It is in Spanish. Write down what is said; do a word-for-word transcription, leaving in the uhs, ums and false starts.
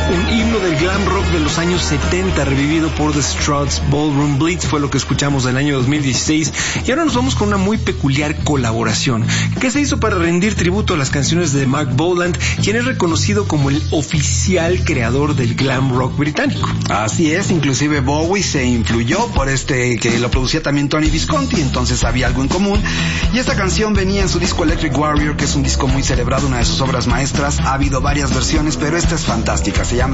Un himno del glam rock de los años setenta, revivido por The Struts. Ballroom Blitz fue lo que escuchamos del año dos mil dieciséis. Y ahora nos vamos con una muy peculiar colaboración que se hizo para rendir tributo a las canciones de Mark Boland, quien es reconocido como el oficial creador del glam rock británico. Así es, inclusive Bowie se influyó por este, que lo producía también Tony Visconti, entonces había algo en común. Y esta canción venía en su disco Electric Warrior, que es un disco muy celebrado, una de sus obras maestras. Ha habido varias versiones, pero esta es fantástica. Se llama